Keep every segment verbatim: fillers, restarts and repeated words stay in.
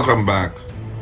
Welcome back.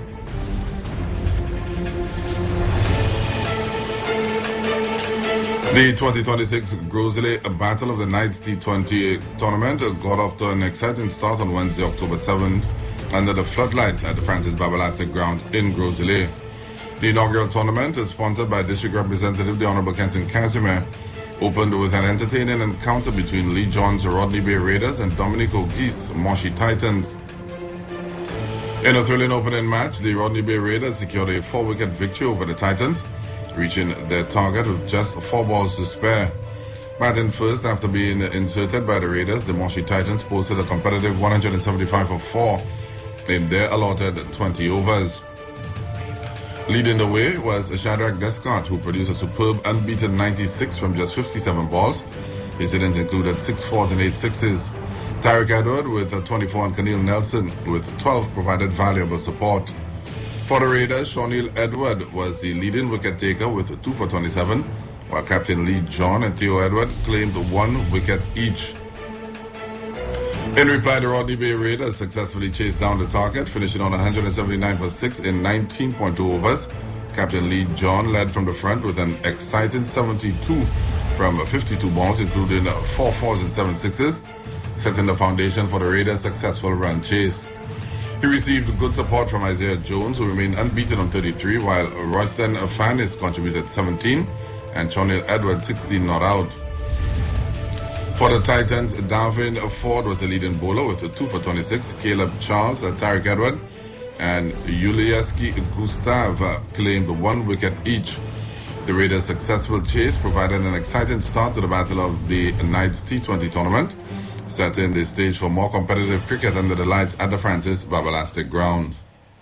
The twenty twenty-six Grosley Battle of the Knights T twenty tournament got off to an exciting start on Wednesday, October seventh, under the floodlights at the Francis Babalastik Ground in Grosley. The inaugural tournament is sponsored by District Representative the Honorable Kenson Casimir, opened with an entertaining encounter between Lee John's Rodney Bay Raiders and Dominic O'Gee's Moshi Titans. In a thrilling opening match, the Rodney Bay Raiders secured a four-wicket victory over the Titans, reaching their target with just four balls to spare. Batting first after being inserted by the Raiders, the Moshi Titans posted a competitive one hundred seventy-five for four in their allotted twenty overs. Leading the way was Shadrach Descott, who produced a superb unbeaten ninety-six from just fifty-seven balls. His innings included six fours and eight sixes. Tariq Edward with a twenty-four and Keneal Nelson with twelve provided valuable support. For the Raiders, Shawneel Edward was the leading wicket taker with two for twenty-seven, while Captain Lee John and Theo Edward claimed one wicket each. In reply, the Rodney Bay Raiders successfully chased down the target, finishing on one hundred seventy-nine for six in nineteen point two overs. Captain Lee John led from the front with an exciting seventy-two from fifty-two balls, including four fours and seven sixes, setting the foundation for the Raiders' successful run chase. He received good support from Isaiah Jones, who remained unbeaten on thirty-three, while Royston Fanis contributed seventeen and Shawneel Edwards sixteen not out. For the Titans, Darvin Ford was the leading bowler with a two for twenty-six. Caleb Charles, Tariq Edward, and Ulieski Gustav claimed one wicket each. The Raiders' successful chase provided an exciting start to the Battle of the Knights T twenty tournament, setting the stage for more competitive cricket under the lights at the Francis Babalastik Ground.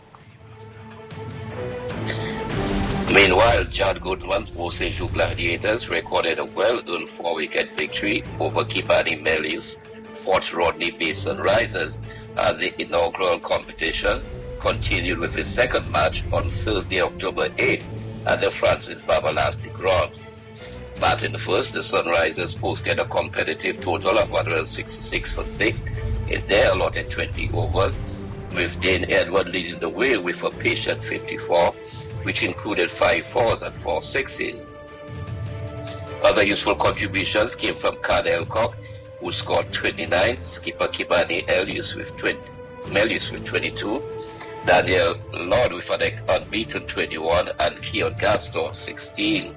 Meanwhile, Judd Goodman's Osage Gladiators recorded a well-earned four-wicket victory over Kibani Melius, Fort Rodney Bay Sunrisers, as the inaugural competition continued with its second match on Thursday, October eighth at the Francis Babalastik Ground. Batting first, the Sunrisers posted a competitive total of one hundred sixty-six for six in their allotted twenty overs, with Dane Edward leading the way with a patient fifty-four, which included five fours and four sixes. Other useful contributions came from Cad Elcock, who scored twenty-nine, skipper Kibani Elius with twenty, Melius with twenty-two, Daniel Lord with an unbeaten twenty-one, and Keon Gaston sixteen.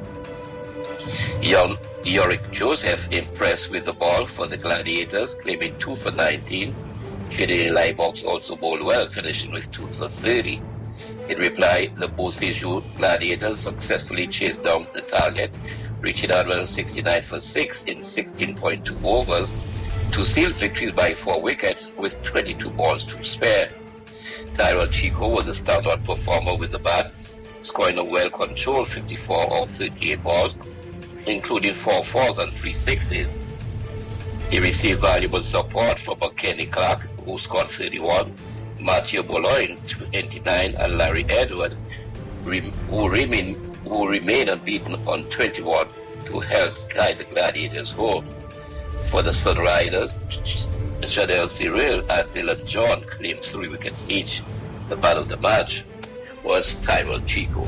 Young Yorick Joseph impressed with the ball for the Gladiators, claiming two for nineteen. Kidney Liebox also bowled well, finishing with two for thirty. In reply, the Osage Gladiators successfully chased down the target, reaching one hundred sixty-nine for six in sixteen point two overs to seal victories by four wickets with twenty-two balls to spare. Tyrell Chico was the standout performer with the bat, scoring a well-controlled fifty-four or thirty-eight balls, including four fours and three sixes. He received valuable support from Kenny Clark, who scored thirty-one, Matthew Boulogne, twenty-nine, and Larry Edward, who remain who remained unbeaten on twenty-one, to help guide the Gladiators home. For the Sunriders, Jadel Cyril and Dylan John claimed three wickets each. The man of the match was Tyrell Chico.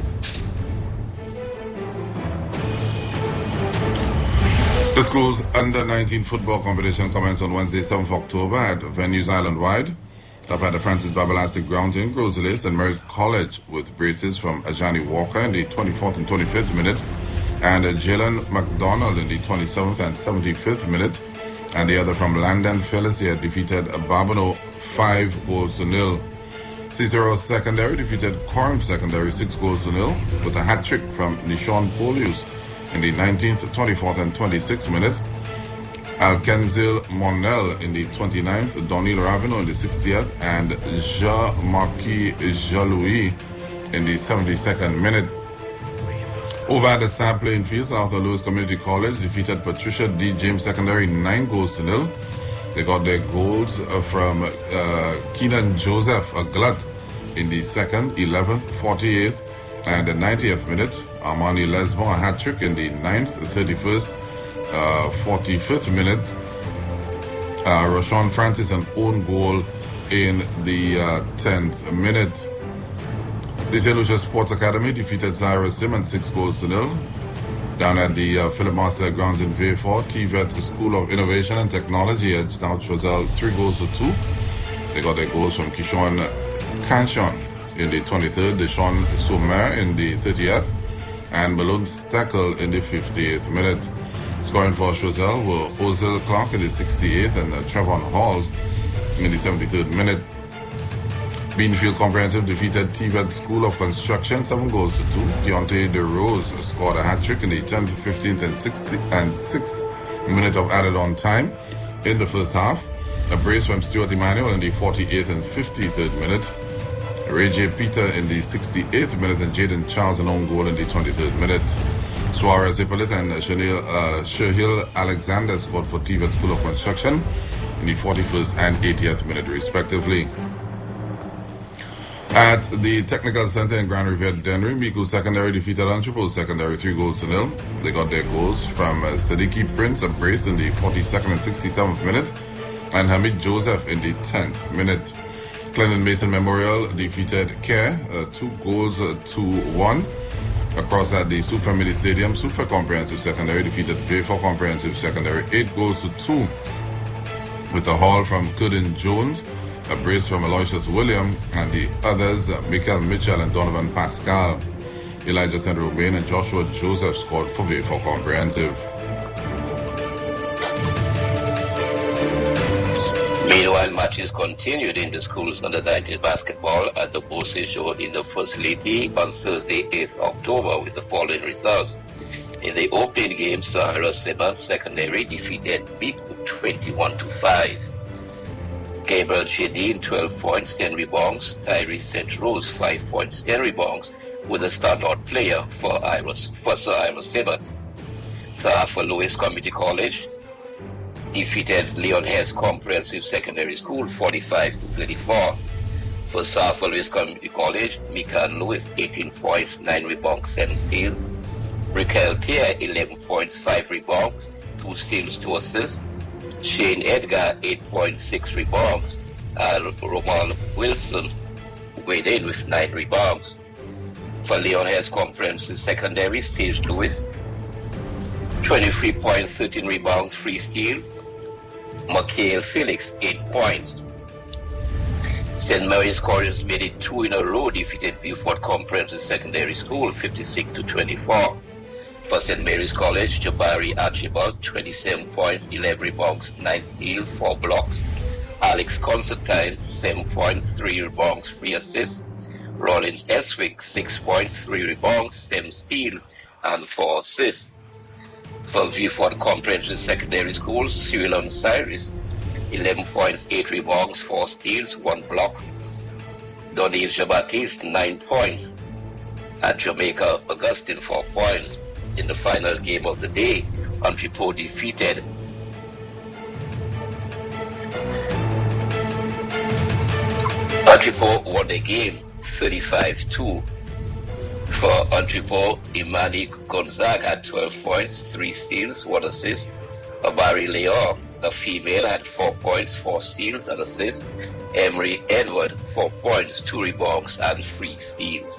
The school's under nineteen football competition commenced on Wednesday, seventh of October at venues island-wide. Up at the Francis Babalastik Ground in Grosley, Saint Mary's College with braces from Ajani Walker in the twenty-fourth and twenty-fifth minute, and Jalen McDonald in the twenty-seventh and seventy-fifth minute, and the other from Landon Felicia defeated Barbano five goals to nil. Cicero Secondary defeated Corinth Secondary six goals to nil with a hat-trick from Nishon Polius in the nineteenth, twenty-fourth, and twenty-sixth minute. Alkenzil Monel in the twenty-ninth, Donil Ravino in the sixtieth, and Jean-Marquis Jean-Louis in the seventy-second minute. Over at the Sam playing field, Arthur Lewis Community College defeated Patricia D. James Secondary nine goals to nil. They got their goals from uh, Keenan Joseph, a glut, in the second, eleventh, forty-eighth, and the ninetieth minute. Armani Lesbon, a hat-trick in the ninth, thirty-first, uh, forty-fifth minute. Uh, Rashawn Francis, an own goal in the uh, tenth minute. The Saint Lucia Sports Academy defeated Cyrus Simmons six goals to nil. Down at the uh, Philip Marsteller grounds in V four, T V E T School of Innovation and Technology edged out Choiseul three goals to two. They got their goals from Kishon Canchon in the twenty-third, Deshaun Soumer in the thirtieth, and Malone Steckel in the fifty-eighth minute. Scoring for Choiseul were Ozil Clark in the sixty-eighth and uh, Trevon Hall in the seventy-third minute. Beanfield Comprehensive defeated T V E T School of Construction seven goals to two. Deontay DeRose scored a hat-trick in the tenth, fifteenth, and sixtieth and sixth minute of added-on time in the first half. A brace from Stuart Emmanuel in the forty-eighth and fifty-third minute. Ray J. Peter in the sixty-eighth minute and Jaden Charles an own goal in the twenty-third minute. Suarez Hippolyte and Shahil, uh, Shahil Alexander scored for T V E T School of Construction in the forty-first and eightieth minute respectively. At the Technical Center in Grand Riviere Dennery, Miku Secondary defeated Entrepot Secondary three goals to nil. They got their goals from uh, Sadiki Prince of Brace in the forty-second and sixty-seventh minute and Hamid Joseph in the tenth minute. Clinton Mason Memorial defeated Care uh, two goals uh, to one. Across at the Sufra Midi Stadium, Sufra Comprehensive Secondary defeated V four Comprehensive Secondary eight goals to two with a haul from Curtin Jones, a brace from Aloysius William, and the others, uh, Michael Mitchell and Donovan Pascal. Elijah Saint Romain and Joshua Joseph scored for V four Comprehensive. Meanwhile, matches continued in the school's under nineteen basketball at the Beauce Show in the facility on Thursday, eighth October, with the following results. In the opening game, Sahara Simmons Secondary defeated Miku twenty-one to five. Gabriel Shedin, twelve points, ten rebounds. Tyrese Saint Rose, five points, ten rebounds, with a standout player for Iris, for Sir Iris Simmons. Sahara Lewis Community College defeated Leon Hess Comprehensive Secondary School forty-five to thirty-four. For South Lewis Community College, Mikan Lewis eighteen points, nine rebounds, seven steals. Raquel Pierre eleven points, five rebounds, two steals, two assists. Shane Edgar eight point six rebounds. And Roman Wilson weighed in with nine rebounds. For Leon Hess Comprehensive Secondary, Sage Lewis twenty-three points, thirteen rebounds, three steals. Mikhail Felix, eight points. Saint Mary's College made it two in a row, defeated Viewford Comprehensive Secondary School, fifty-six to twenty-four. For Saint Mary's College, Jabari Archibald, twenty-seven points, eleven rebounds, nine steals, four blocks. Alex Constantine, seven points, three rebounds, three assists. Rollins Eswick, six points, three rebounds, seven steals, and four assists. For Viewford Comprehensive Secondary School, Cyril Cyrus, eleven points, eight rebounds, four steals, one block. Donnie Jean-Baptiste, nine points. At Jamaica, Augustine, four points. In the final game of the day, Entrepot defeated Entrepot won the game thirty-five two. For Entrepot, Imani Gonzaga had twelve points, three steals, one assist. Abari Leon, a female, had four points, four steals, and assists. Emery Edward, four points, two rebounds, and three steals.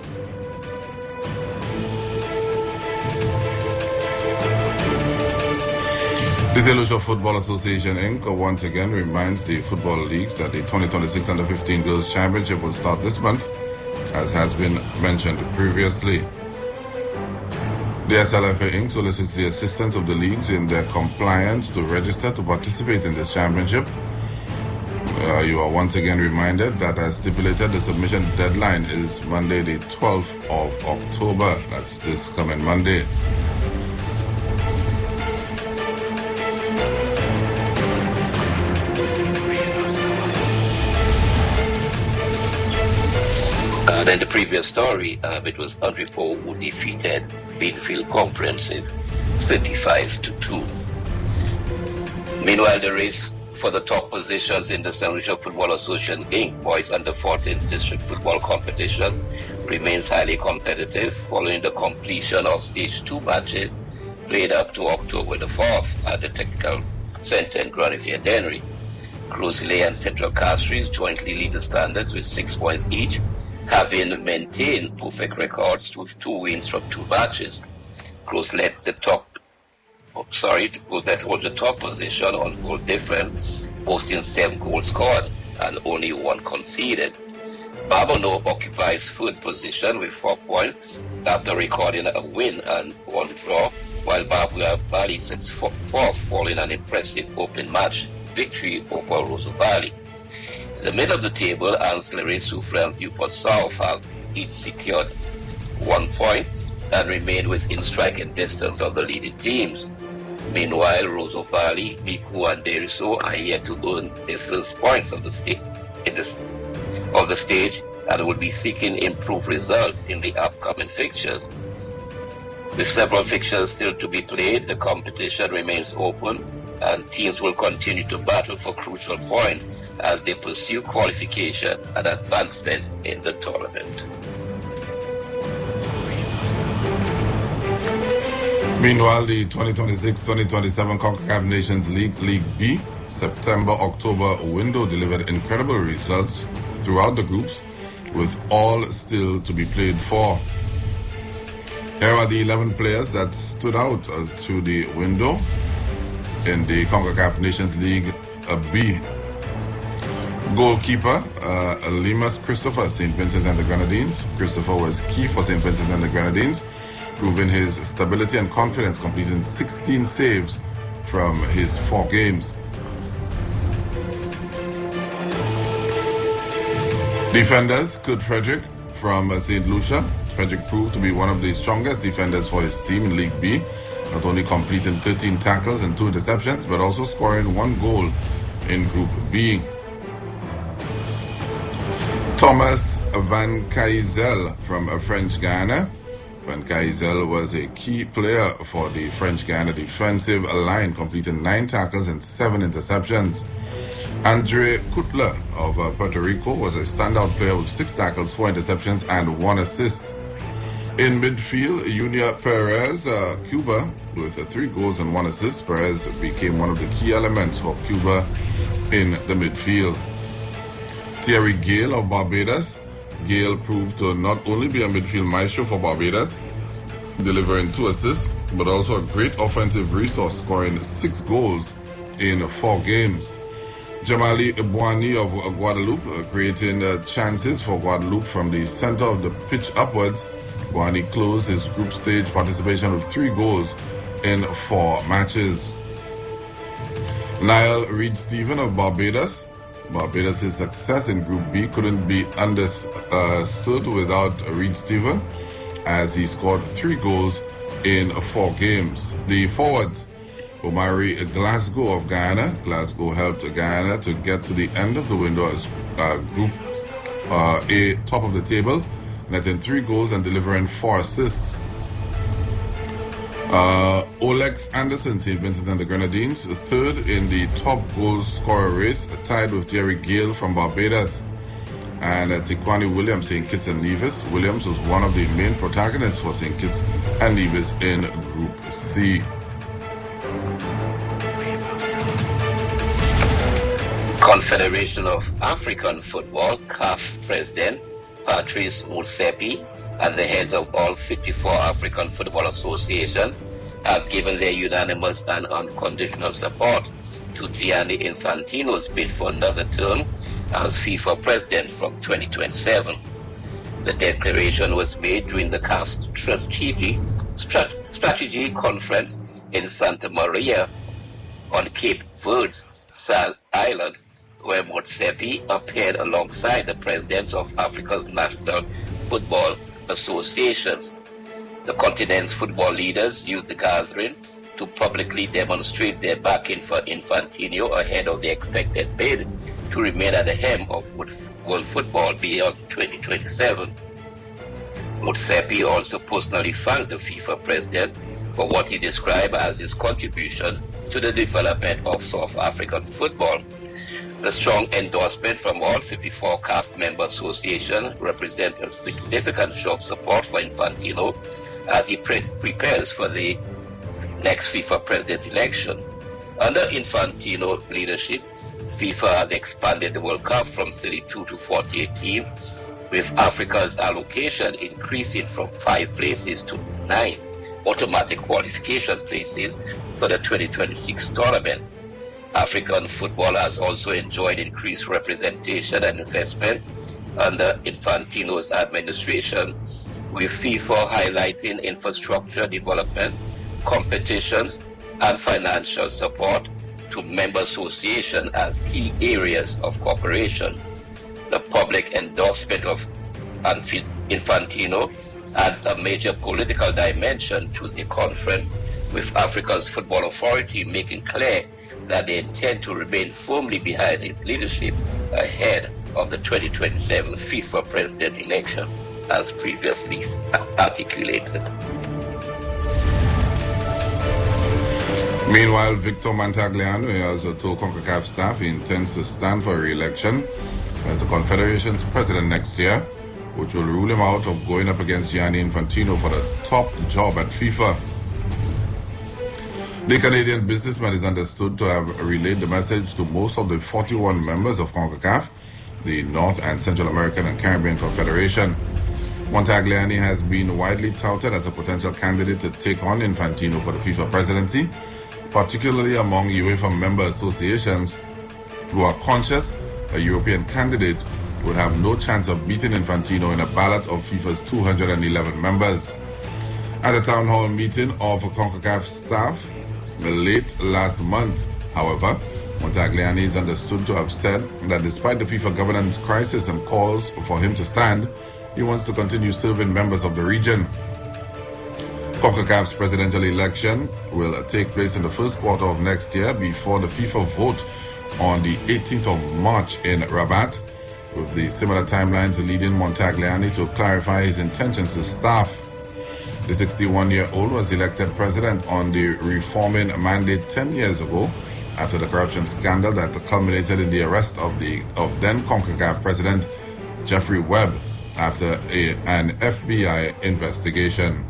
The Saint Lucia Football Association, Incorporated once again reminds the football leagues that the twenty twenty-six Under fifteen Girls Championship will start this month, as has been mentioned previously. The S L F A Incorporated solicits the assistance of the leagues in their compliance to register to participate in this championship. Uh, you are once again reminded that, as stipulated, the submission deadline is Monday the twelfth of October. That's this coming Monday. And in the previous story, um, it was Entrepot who defeated Beanfield Comprehensive thirty-five to two. Meanwhile, the race for the top positions in the Saint Lucia Football Association Incorporated Boys Under fourteen District Football Competition remains highly competitive following the completion of Stage two matches played up to October the fourth at the Technical Center in Grand Riviere Dennery. Gros-Islet and Central Castries jointly lead the standards with six points each, having maintained perfect records with two wins from two matches. Gros-Islet the top, oh, sorry, Gros-Islet holds the top position on goal difference, boasting seven goals scored and only one conceded. Babonneau occupies third position with four points after recording a win and one draw, while Babouya Valley sits fourth following an impressive open match victory over Roseau Valley. In the middle of the table, Anse-Clairet-Souffle and Vieux-Fort South have each secured one point and remain within striking distance of the leading teams. Meanwhile, Roseau Valley, Micoud and Deriso are yet to earn their first points of the, sta- in the, of the stage and will be seeking improved results in the upcoming fixtures. With several fixtures still to be played, the competition remains open and teams will continue to battle for crucial points as they pursue qualification and advancement in the tournament. Meanwhile, the twenty twenty-six twenty twenty-seven CONCACAF Nations League, League B, September-October window delivered incredible results throughout the groups, with all still to be played for. Here are the eleven players that stood out uh, to the window in the CONCACAF Nations League uh, B. Goalkeeper, uh, Lemus Christopher, Saint Vincent and the Grenadines. Christopher was key for Saint Vincent and the Grenadines, proving his stability and confidence, completing sixteen saves from his four games. Defenders, Kurt Frederick from uh, Saint Lucia. Frederick proved to be one of the strongest defenders for his team in League B, not only completing thirteen tackles and two interceptions, but also scoring one goal in Group B. Thomas Van Kaizel from uh, French Guiana. Van Kaizel was a key player for the French Guiana defensive line, completing nine tackles and seven interceptions. Andre Kutler of uh, Puerto Rico was a standout player with six tackles, four interceptions, and one assist. In midfield, Junior Perez, uh, Cuba, with uh, three goals and one assist. Perez became one of the key elements for Cuba in the midfield. Thierry Gale of Barbados. Gale proved to not only be a midfield maestro for Barbados, delivering two assists, but also a great offensive resource, scoring six goals in four games. Jamali Bouani of Guadeloupe, uh, creating uh, chances for Guadeloupe from the center of the pitch upwards. Bouani closed his group stage participation with three goals in four matches. Niall Reed-Stephen of Barbados. Barbados' success in Group B couldn't be understood without Reed-Stephen, as he scored three goals in four games. The forwards, Omari Glasgow of Guyana. Glasgow helped Guyana to get to the end of the window as uh, Group uh, A, top of the table, netting three goals and delivering four assists. Uh, Olex Anderson, Saint Vincent and the Grenadines, third in the top goal scorer race, tied with Thierry Gale from Barbados and uh, Tikwani Williams, Saint Kitts and Nevis. Williams was one of the main protagonists for Saint Kitts and Nevis in Group C. Confederation of African Football, C A F President Patrice Motsepe and the heads of all fifty-four African Football Associations have given their unanimous and unconditional support to Gianni Infantino's bid for another term as FIFA president from twenty twenty-seven. The declaration was made during the C A F strategy, strat, strategy conference in Santa Maria on Cape Verde's Sal Island, where Motsepe appeared alongside the presidents of Africa's national football associations. The continent's football leaders used the gathering to publicly demonstrate their backing for Infantino ahead of the expected bid to remain at the helm of world football beyond twenty twenty-seven. Motsepe also personally thanked the FIFA president for what he described as his contribution to the development of South African football. The strong endorsement from all fifty-four C A F member associations represents a significant show of support for Infantino as he pre- prepares for the next FIFA president election. Under Infantino leadership, FIFA has expanded the World Cup from thirty-two to forty-eight teams, with Africa's allocation increasing from five places to nine automatic qualification places for the twenty twenty-six tournament. African football has also enjoyed increased representation and investment under Infantino's administration, with FIFA highlighting infrastructure development, competitions, and financial support to member associations as key areas of cooperation. The public endorsement of Infantino adds a major political dimension to the conference, with Africa's Football Authority making clear that they intend to remain firmly behind his leadership ahead of the twenty twenty-seven FIFA President election, as previously articulated. Meanwhile, Victor Montagliani has told CONCACAF staff he intends to stand for re-election as the Confederation's president next year, which will rule him out of going up against Gianni Infantino for the top job at FIFA. The Canadian businessman is understood to have relayed the message to most of the forty-one members of CONCACAF, the North and Central American and Caribbean Confederation. Montagliani has been widely touted as a potential candidate to take on Infantino for the FIFA presidency, particularly among UEFA member associations who are conscious a European candidate would have no chance of beating Infantino in a ballot of FIFA's two hundred eleven members. At a town hall meeting of CONCACAF staff late last month, however, Montagliani is understood to have said that despite the FIFA governance crisis and calls for him to stand, he wants to continue serving members of the region. CONCACAF's presidential election will take place in the first quarter of next year before the FIFA vote on the eighteenth of March in Rabat, with the similar timelines leading Montagliani to clarify his intentions to staff. The sixty-one-year-old was elected president on the reforming mandate ten years ago after the corruption scandal that culminated in the arrest of the of then CONCACAF president Jeffrey Webb after a, an F B I investigation.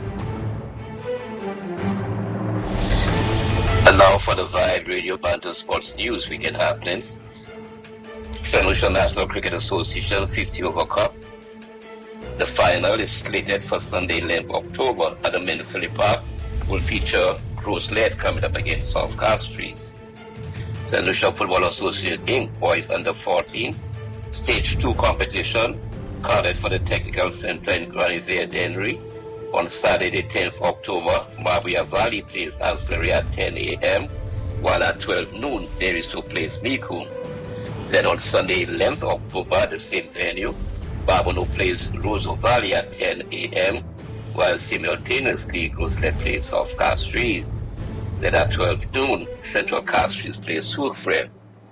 And now for the Vibe Radio Banter Sports News Weekend happenings. Saint Lucia National Cricket Association fifty over Cup. The final is slated for Sunday, eleventh of October at the Minifili Park. Will feature Crows Lead coming up against South Castries. Saint Lucia Football Association Incorporated Boys Under fourteen Stage two competition carded for the Technical Center in Granivere, Dennery. On Saturday, tenth of October, Marbella Valley plays Ancillary at ten a.m., while at twelve noon, there is to plays Miku. Then on Sunday, eleventh of October, at the same venue, Barbono plays Roseau Valley at ten a.m., while simultaneously Groselet plays South Castries. Then at twelve noon, Central Castries plays Soufrière.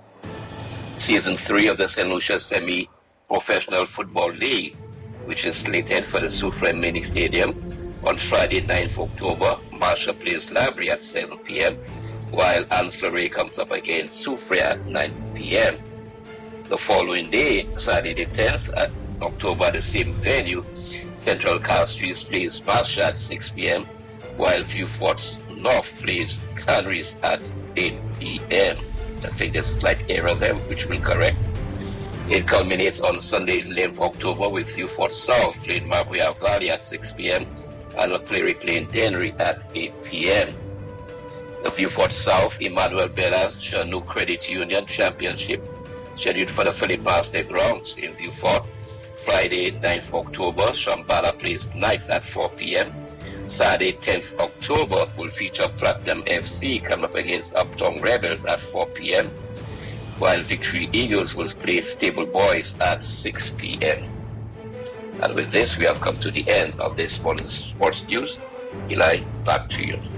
Season three of the Saint Lucia Semi-Professional Football League, which is slated for the Soufrière Mini Stadium. On Friday, ninth of October, Marshall plays Labrie at seven p.m., while Ancillary comes up against Soufrière at nine p.m. The following day, Saturday, tenth of October, the same venue, Central Castries plays Marshall at six p.m., while Vieux Forts North plays Canaries at eight p.m. I think there's a slight error there, which we'll correct. It culminates on Sunday, eleventh of October, with Vieux Forts South playing Marbella Valley at six p.m. and McCleary playing Dennery at eight p.m. The Vieux Forts South Emmanuel Bella Chanook Credit Union Championship scheduled for the Philippe Pasteur grounds in Vieux Fort. Friday, ninth of October, Shambhala plays Knights at four p.m. Saturday, tenth of October, will feature Platinum F C come up against Uptown Rebels at four p.m., while Victory Eagles will play Stable Boys at six p.m. And with this, we have come to the end of this morning's sports news. Eli, back to you.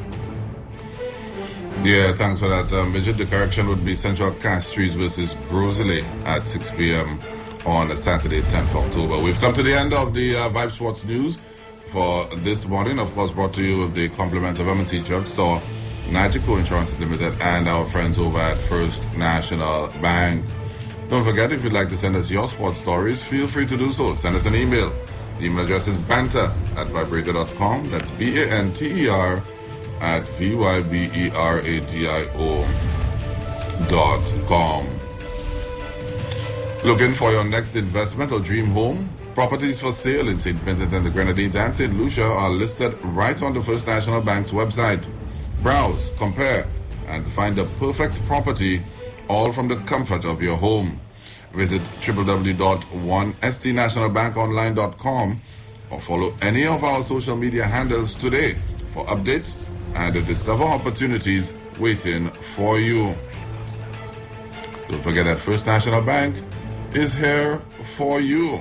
Yeah, thanks for that, um, Bridget. The correction would be Central Castries versus Groselet at six p.m. on Saturday, tenth of October. We've come to the end of the uh, Vibe Sports News for this morning. Of course, brought to you with the compliments of M and C Drugstore, Nagico Insurance Limited, and our friends over at First National Bank. Don't forget, if you'd like to send us your sports stories, feel free to do so. Send us an email. The email address is banter at vibrator dot com. That's B A N T E R at V Y B E R A D I O dot com. Looking for your next investment or dream home? Properties for sale in Saint Vincent and the Grenadines and Saint Lucia are listed right on the First National Bank's website. Browse, compare, and find the perfect property, all from the comfort of your home. Visit w w w dot one s t national bank online dot com or follow any of our social media handles today for updates and to discover opportunities waiting for you. Don't forget that First National Bank is here for you.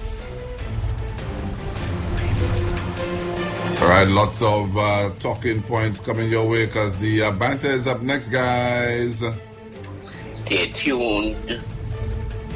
All right, lots of uh, talking points coming your way because the uh, banter is up next, guys. Stay tuned.